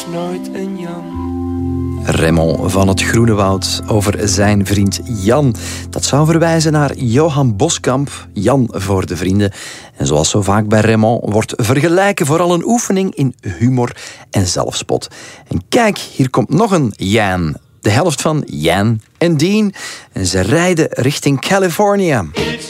nooit een Jan. Raymond van het Groene Woud over zijn vriend Jan. Dat zou verwijzen naar Johan Boskamp, Jan voor de vrienden. En zoals zo vaak bij Raymond wordt vergelijken vooral een oefening in humor en zelfspot. En kijk, hier komt nog een Jan. De helft van Jan en Dean. En ze rijden richting Californië.